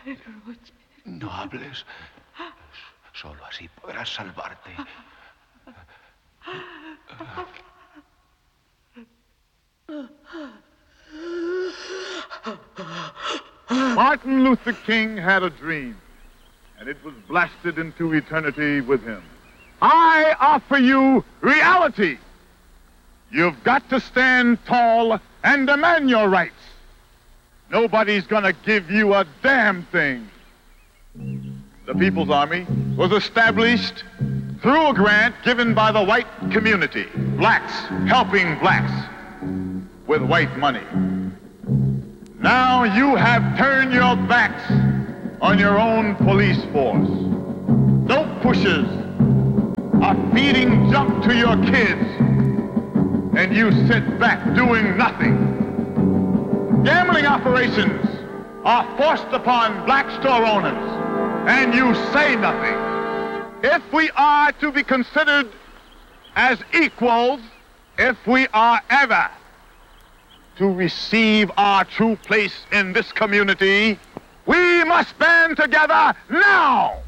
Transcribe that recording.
No hables. Solo así podrás salvarte. Martin Luther King had a dream, and it was blasted into eternity with him. I offer you reality. You've got to stand tall and demand your rights. Nobody's gonna give you a damn thing. The People's Army was established through a grant given by the white community, blacks helping blacks with white money. Now you have turned your backs on your own police force. Dope pushers are feeding junk to your kids, and you sit back doing nothing. Gambling operations are forced upon black store owners, and you say nothing. If we are to be considered as equals, if we are ever to receive our true place in this community, we must band together now!